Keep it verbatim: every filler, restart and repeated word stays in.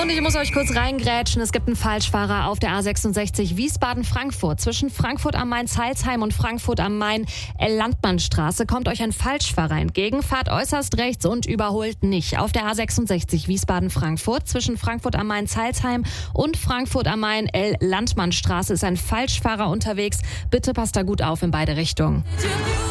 Und ich muss euch kurz reingrätschen. Es gibt einen Falschfahrer auf der A sechsundsechzig Wiesbaden-Frankfurt. Zwischen Frankfurt am Main-Salzheim und Frankfurt am Main Landmannstraße kommt euch ein Falschfahrer entgegen. Fahrt äußerst rechts und überholt nicht. Auf der A sechsundsechzig Wiesbaden-Frankfurt zwischen Frankfurt am Main-Salzheim und Frankfurt am Main Landmannstraße ist ein Falschfahrer unterwegs. Bitte passt da gut auf in beide Richtungen.